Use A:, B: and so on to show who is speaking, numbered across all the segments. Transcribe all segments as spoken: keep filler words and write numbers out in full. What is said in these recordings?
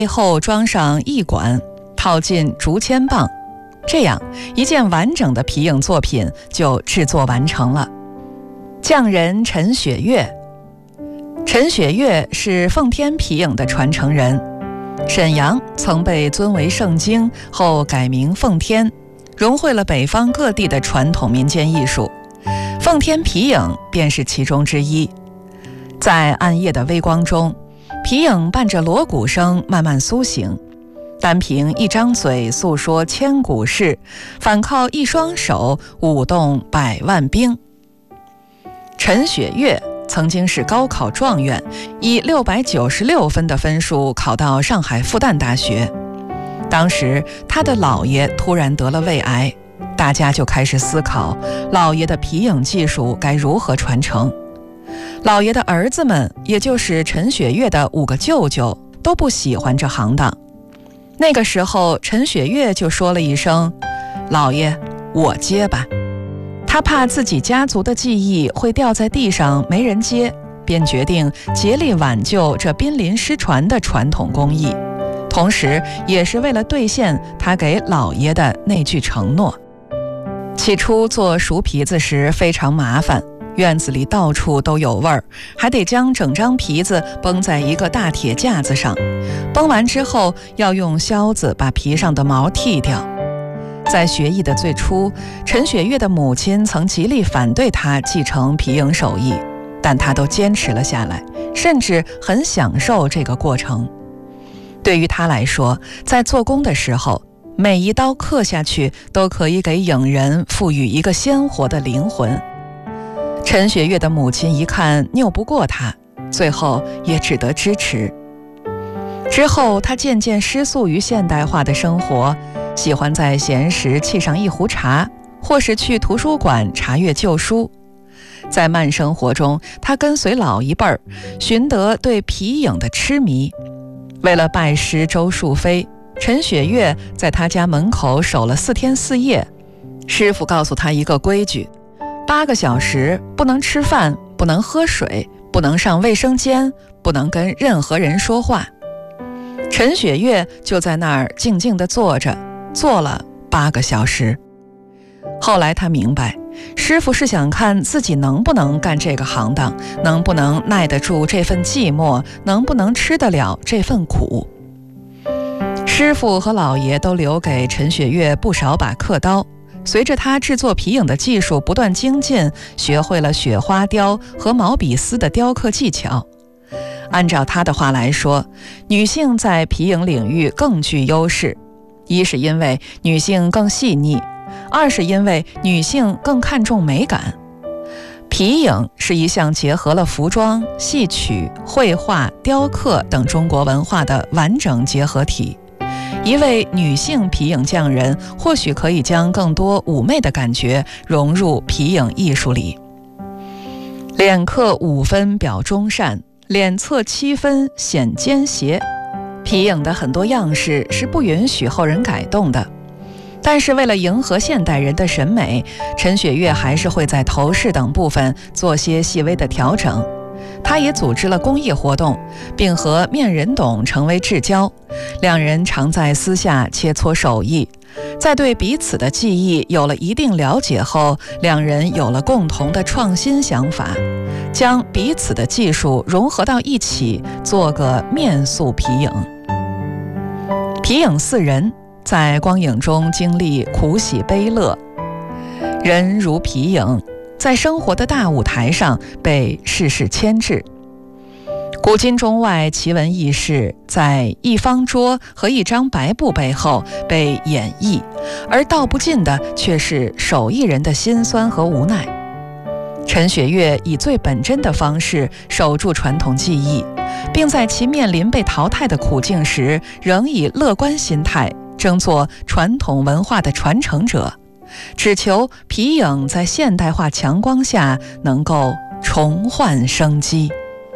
A: 背后装上翼管，套进竹签棒，这样一件完整的皮影作品就制作完成了。匠人陈雪月，陈雪月是奉天皮影的传承人，沈阳曾被尊为圣经，后改名奉天，融汇了北方各地的传统民间艺术，奉天皮影便是其中之一。在暗夜的微光中，皮影伴着锣鼓声慢慢苏醒，单凭一张嘴诉说千古事，反靠一双手舞动百万兵。陈雪月曾经是高考状元，以六百九十六分的分数考到上海复旦大学。当时他的姥爷突然得了胃癌，大家就开始思考姥爷的皮影技术该如何传承。姥爷的儿子们，也就是陈雪月的五个舅舅，都不喜欢这行当。那个时候陈雪月就说了一声：姥爷，我接吧。他怕自己家族的技艺会掉在地上没人接，便决定竭力挽救这濒临失传的传统工艺，同时也是为了兑现他给姥爷的那句承诺。起初做熟皮子时非常麻烦，院子里到处都有味儿，还得将整张皮子绷在一个大铁架子上，绷完之后要用削子把皮上的毛剃掉。在学艺的最初，陈雪月的母亲曾极力反对她继承皮影手艺，但她都坚持了下来，甚至很享受这个过程。对于她来说，在做工的时候，每一刀刻下去都可以给影人赋予一个鲜活的灵魂。陈雪月的母亲一看拗不过她，最后也只得支持。之后她渐渐失速于现代化的生活，喜欢在闲时沏上一壶茶，或是去图书馆查阅旧书。在慢生活中，她跟随老一辈儿，寻得对皮影的痴迷。为了拜师周树飞，陈雪月在他家门口守了四天四夜。师傅告诉他一个规矩：八个小时不能吃饭，不能喝水，不能上卫生间，不能跟任何人说话。陈雪月就在那儿静静地坐着，坐了八个小时。后来他明白，师傅是想看自己能不能干这个行当，能不能耐得住这份寂寞，能不能吃得了这份苦。师傅和老爷都留给陈雪月不少把刻刀，随着他制作皮影的技术不断精进，学会了雪花雕和毛笔丝的雕刻技巧。按照他的话来说，女性在皮影领域更具优势，一是因为女性更细腻，二是因为女性更看重美感。皮影是一项结合了服装、戏曲、绘画、雕刻等中国文化的完整结合体。一位女性皮影匠人或许可以将更多妩媚的感觉融入皮影艺术里。脸刻五分表忠善，脸侧七分显奸邪。皮影的很多样式是不允许后人改动的，但是为了迎合现代人的审美，陈雪月还是会在头饰等部分做些细微的调整。他也组织了公益活动，并和面人董成为至交，两人常在私下切磋手艺。在对彼此的技艺有了一定了解后，两人有了共同的创新想法，将彼此的技术融合到一起，做个面塑皮影。皮影四人在光影中经历苦喜悲乐，人如皮影，在生活的大舞台上被世事牵制。古今中外奇闻异事，在一方桌和一张白布背后被演绎，而道不尽的却是手艺人的辛酸和无奈。陈雪月以最本真的方式守住传统技艺，并在其面临被淘汰的苦境时，仍以乐观心态争做传统文化的传承者，只求皮影在现代化强光下能够重焕生机。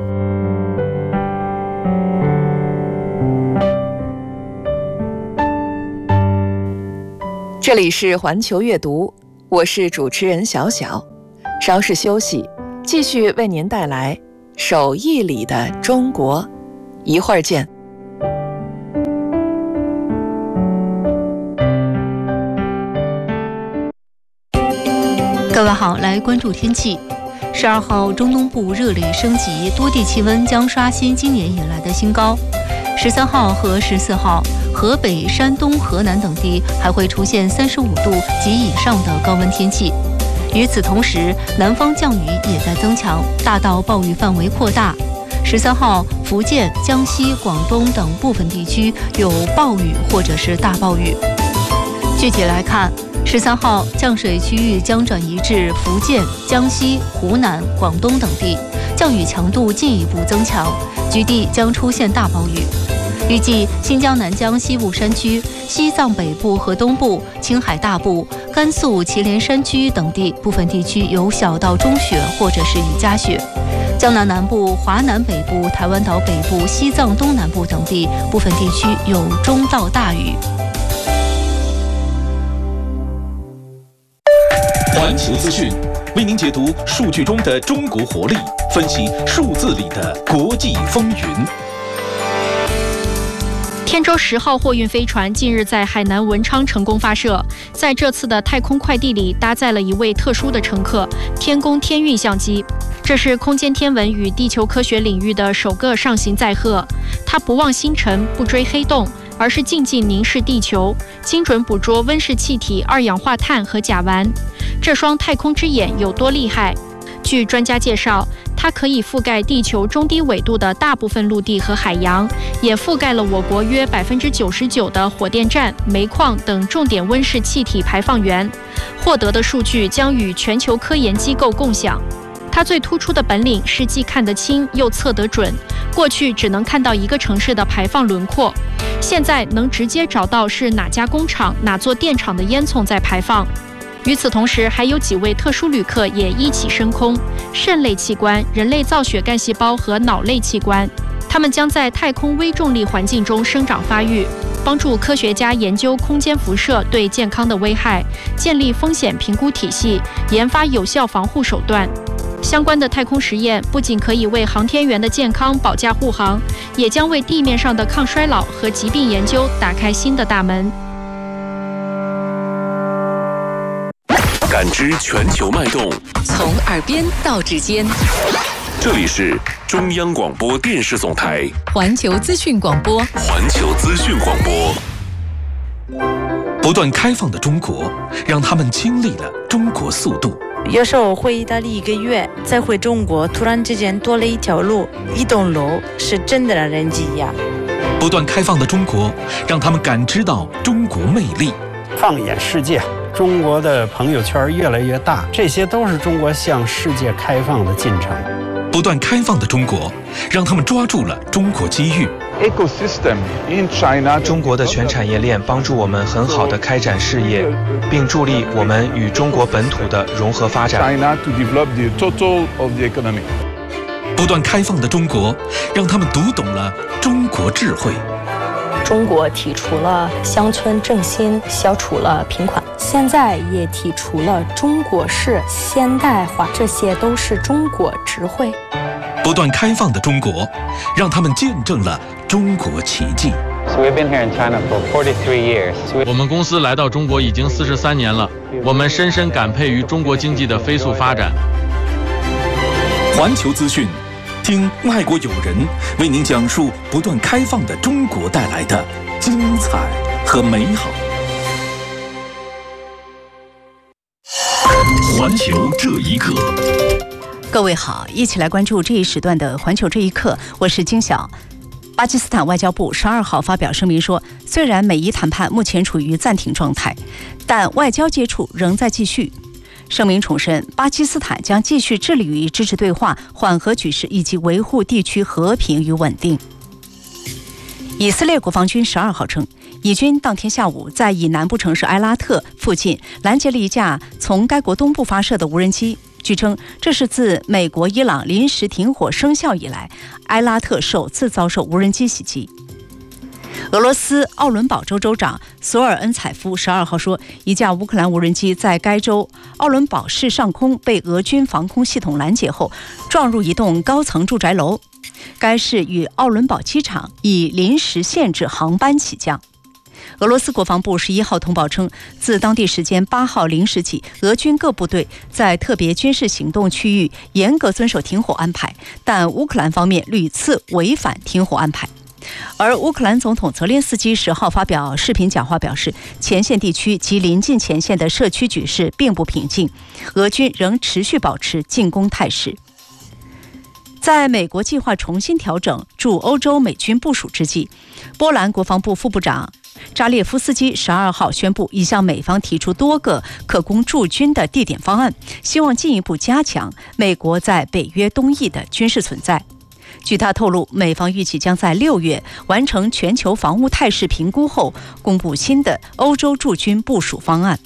A: 这里是环球阅读，我是主持人小小，稍事休息，继续为您带来手艺里的中国，一会儿见。
B: 各位好，来关注天气。十二号，中东部热累升级，多地气温将刷新今年以来的新高。十三号和十四号，河北、山东、河南等地还会出现三十五度及以上的高温天气。与此同时，南方降雨也在增强，大到暴雨范围扩大。十三号，福建、江西、广东等部分地区有暴雨或者是大暴雨。具体来看，十三号降水区域将转移至福建、江西、湖南、广东等地，降雨强度进一步增强，局地将出现大暴雨。预计新疆南疆西部山区、西藏北部和东部、青海大部、甘肃祁连山区等地部分地区有小到中雪或者是雨夹雪。江南南部、华南北部、台湾岛北部、西藏东南部等地部分地区有中到大雨。
C: 环球资讯为您解读数据中的中国活力，分析数字里的国际风云。
D: 天舟十号货运飞船近日在海南文昌成功发射，在这次的太空快递里搭载了一位特殊的乘客——天宫天运相机。这是空间天文与地球科学领域的首个上行载荷。它不望星辰，不追黑洞，而是静静凝视地球，精准捕捉温室气体、二氧化碳和甲烷。这双太空之眼有多厉害？据专家介绍，它可以覆盖地球中低纬度的大部分陆地和海洋，也覆盖了我国约百分之九十九的火电站、煤矿等重点温室气体排放源。获得的数据将与全球科研机构共享。它最突出的本领是既看得清又测得准。过去只能看到一个城市的排放轮廓，现在能直接找到是哪家工厂、哪座电厂的烟囱在排放。与此同时，还有几位特殊旅客也一起升空，肾类器官、人类造血干细胞和脑类器官，它们将在太空微重力环境中生长发育，帮助科学家研究空间辐射对健康的危害，建立风险评估体系，研发有效防护手段。相关的太空实验不仅可以为航天员的健康保驾护航，也将为地面上的抗衰老和疾病研究打开新的大门。
C: 感知全球脉动，
E: 从耳边到指尖。
C: 这里是中央广播电视总台
E: 环球资讯广播。
C: 环球资讯广播。不断开放的中国，让他们经历了中国速度。
F: 有时候回意大利一个月，再回中国，突然之间多了一条路，一栋楼，是真的让人惊讶。
C: 不断开放的中国，让他们感知到中国魅力。
G: 放眼世界，中国的朋友圈越来越大，这些都是中国向世界开放的进程。
C: 不断开放的中国，让他们抓住了中国机遇。
H: 中国的全产业链帮助我们很好的开展事业，并助力我们与中国本土的融合发展。
C: 不断开放的中国，让他们读懂了中国智慧。
I: 中国提出了乡村振兴，消除了贫困，现在也提出了中国式现代化，这些都是中国智慧。
C: 不断开放的中国，让他们见证了中国奇迹。
J: 我们公司来到中国已经四十三年了，我们深深感佩于中国经济的飞速发展。
C: 环球资讯，听外国友人为您讲述不断开放的中国带来的精彩和美好。环球这一刻。
A: 各位好，一起来关注这一时段的环球这一刻，我是金晓。巴基斯坦外交部十二号发表声明说，虽然美伊谈判目前处于暂停状态，但外交接触仍在继续。声明重申，巴基斯坦将继续致力于支持对话、缓和局势以及维护地区和平与稳定。以色列国防军十二号称，以军当天下午在以南部城市埃拉特附近拦截了一架从该国东部发射的无人机。据称，这是自美国伊朗临时停火生效以来，埃拉特首次遭受无人机袭击。俄罗斯奥伦堡州州长索尔恩采夫十二号说，一架乌克兰无人机在该州奥伦堡市上空被俄军防空系统拦截后，撞入一栋高层住宅楼。该市与奥伦堡机场已临时限制航班起降。
B: 俄罗斯国防部十一号通报称，自当地时间八号零时起，俄军各部队在特别军事行动区域严格遵守停火安排，但乌克兰方面屡次违反停火安排。而乌克兰总统泽连斯基十号发表视频讲话表示，前线地区及临近前线的社区局势并不平静，俄军仍持续保持进攻态势。在美国计划重新调整驻欧洲美军部署之际，波兰国防部副部长扎列夫斯基十二号宣布，已向美方提出多个可供驻军的地点方案，希望进一步加强美国在北约东翼的军事存在。据他透露，美方预计将在六月完成全球防务态势评估后，公布新的欧洲驻军部署方案。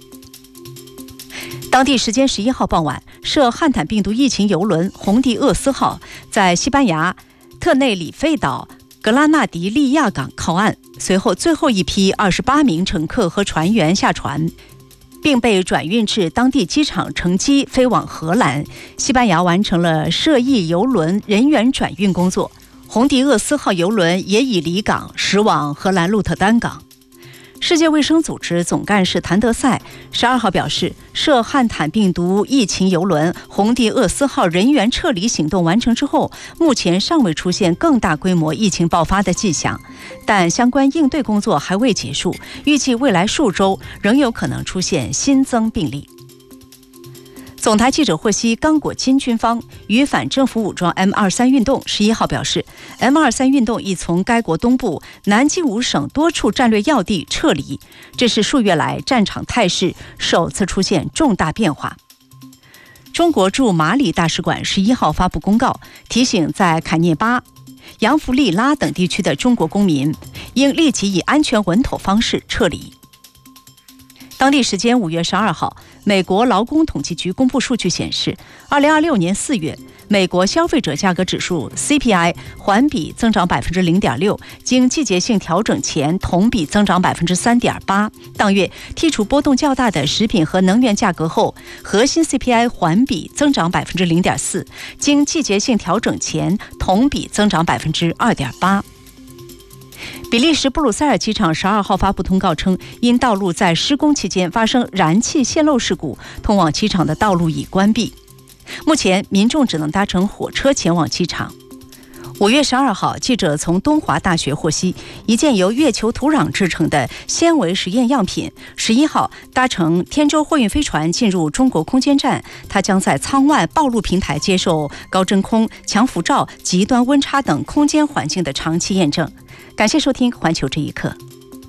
B: 当地时间十一号傍晚，涉汉坦病毒疫情邮轮红迪厄斯号在西班牙特内里费岛格拉纳迪利亚港靠岸，随后最后一批二十八名乘客和船员下船，并被转运至当地机场乘机飞往荷兰。西班牙完成了涉疫邮轮人员转运工作，红迪厄斯号邮轮也已离港驶往荷兰鹿特丹港。世界卫生组织总干事谭德赛十二号表示，涉汉坦病毒疫情邮轮红迪厄斯号人员撤离行动完成之后，目前尚未出现更大规模疫情爆发的迹象，但相关应对工作还未结束，预计未来数周仍有可能出现新增病例。总台记者获悉，刚果金军方与反政府武装 M 二十三 运动十一号表示， M 二十三 运动已从该国东部南基伍省多处战略要地撤离，这是数月来战场态势首次出现重大变化。中国驻马里大使馆十一号发布公告，提醒在坎涅巴、扬弗利拉等地区的中国公民应立即以安全稳妥方式撤离。当地时间五月十二号，美国劳工统计局公布数据显示，二零二六年四月，美国消费者价格指数 C P I 环比增长百分之零点六，经季节性调整前同比增长百分之三点八。当月剔除波动较大的食品和能源价格后，核心 C P I 环比增长百分之零点四，经季节性调整前同比增长百分之二点八。比利时布鲁塞尔机场十二号发布通告称，因道路在施工期间发生燃气泄漏事故，通往机场的道路已关闭。目前民众只能搭乘火车前往机场。五月十二号，记者从东华大学获悉，一件由月球土壤制成的纤维实验样品十一号搭乘天舟货运飞船进入中国空间站，它将在舱外暴露平台接受高真空、强辐照、极端温差等空间环境的长期验证。感谢收听《环球这一刻》。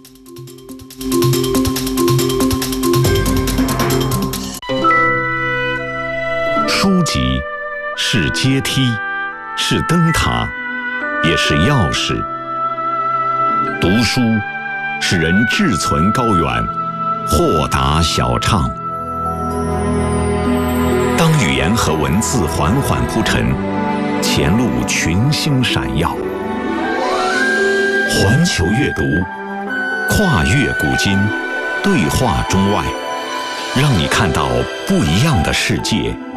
K: 书籍是阶梯，是灯塔，也是钥匙。读书使人志存高远，豁达小畅。当语言和文字缓缓铺陈，前路群星闪耀。环球阅读，跨越古今，对话中外，让你看到不一样的世界。